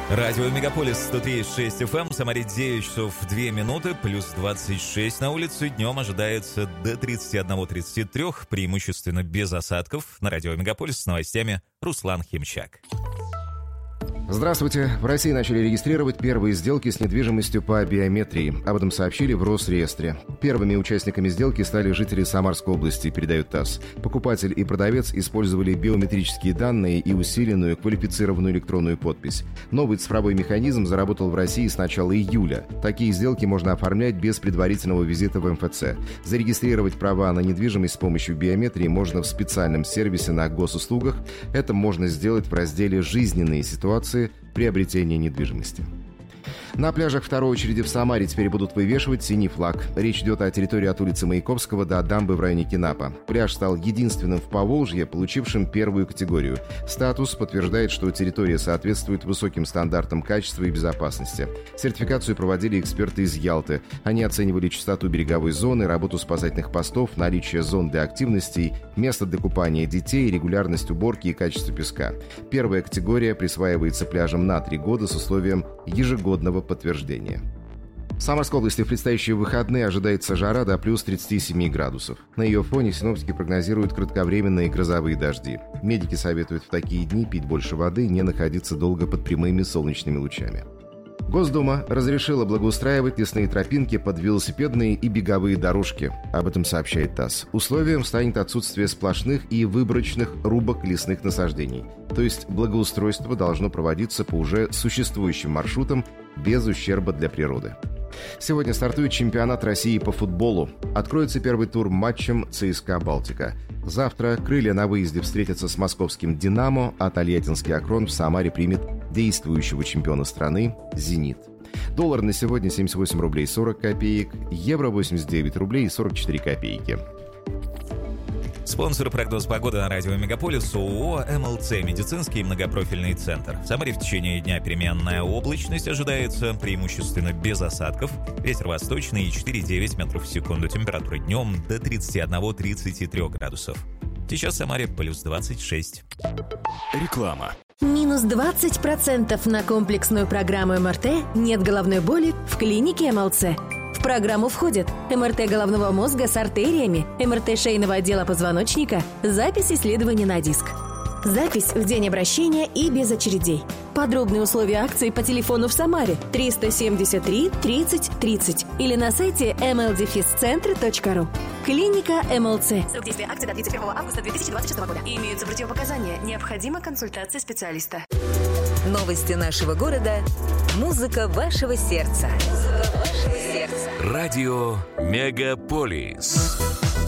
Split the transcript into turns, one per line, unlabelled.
Радио Мегаполис 103.6 FM, Самаре 9 часов 2 минуты, плюс 26 на улице. Днем ожидается до 31-33, преимущественно без осадков. На радио Мегаполис с новостями Руслан Химчак.
Здравствуйте. В России начали регистрировать первые сделки с недвижимостью по биометрии. Об этом сообщили в Росреестре. Первыми участниками сделки стали жители Самарской области, передает ТАСС. Покупатель и продавец использовали биометрические данные и усиленную квалифицированную электронную подпись. Новый цифровой механизм заработал в России с начала июля. Такие сделки можно оформлять без предварительного визита в МФЦ. Зарегистрировать права на недвижимость с помощью биометрии можно в специальном сервисе на госуслугах. Это можно сделать в разделе «Жизненные ситуации» приобретения недвижимости. На пляжах второй очереди в Самаре теперь будут вывешивать синий флаг. Речь идет о территории от улицы Маяковского до дамбы в районе Кинапа. Пляж стал единственным в Поволжье, получившим первую категорию. Статус подтверждает, что территория соответствует высоким стандартам качества и безопасности. Сертификацию проводили эксперты из Ялты. Они оценивали чистоту береговой зоны, работу спасательных постов, наличие зон для активностей, место для купания детей, регулярность уборки и качество песка. Первая категория присваивается пляжам на 3 года с условием ежегодного подтверждения. В Самарской области в предстоящие выходные ожидается жара до плюс 37 градусов. На ее фоне синоптики прогнозируют кратковременные грозовые дожди. Медики советуют в такие дни пить больше воды, не находиться долго под прямыми солнечными лучами. Госдума разрешила благоустраивать лесные тропинки под велосипедные и беговые дорожки. Об этом сообщает ТАСС. Условием станет отсутствие сплошных и выборочных рубок лесных насаждений. То есть благоустройство должно проводиться по уже существующим маршрутам без ущерба для природы. Сегодня стартует чемпионат России по футболу. Откроется первый тур матчем ЦСКА «Балтика». Завтра «Крылья» на выезде встретятся с московским «Динамо», а тольяттинский «Акрон» в Самаре примет действующего чемпиона страны «Зенит». Доллар на сегодня 78 рублей 40 копеек, евро 89 рублей 44 копейки.
Спонсор прогноз погоды на радио Мегаполис ООО «МЛЦ» медицинский многопрофильный центр. В Самаре в течение дня переменная облачность ожидается, преимущественно без осадков. Ветер восточный 4,9 метров в секунду. Температура днем до 31-33 градусов. Сейчас в Самаре плюс 26.
Реклама.
Минус 20% на комплексную программу МРТ «Нет головной боли» в клинике МЛЦ. В программу входят МРТ головного мозга с артериями, МРТ шейного отдела позвоночника, запись исследований на диск. Запись в день обращения и без очередей. Подробные условия акции по телефону в Самаре 373 30 30 или на сайте mldefiscentre.ru. Клиника МЛЦ.
Срок действия акции до 31 августа 2026 года. Имеются противопоказания. Необходима консультация специалиста.
Новости нашего города. Музыка вашего сердца.
Радио Мегаполис.